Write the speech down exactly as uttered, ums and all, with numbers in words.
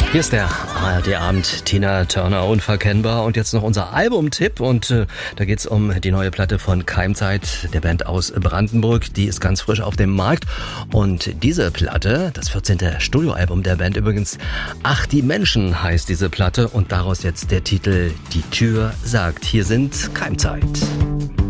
Hier ist der A R D-Abend, Tina Turner, unverkennbar. Und jetzt noch unser Albumtipp. Und äh, da geht's um die neue Platte von Keimzeit, der Band aus Brandenburg. Die ist ganz frisch auf dem Markt. Und diese Platte, das vierzehnte Studioalbum der Band übrigens, Ach, die Menschen heißt diese Platte. Und daraus jetzt der Titel Die Tür sagt. Hier sind Keimzeit.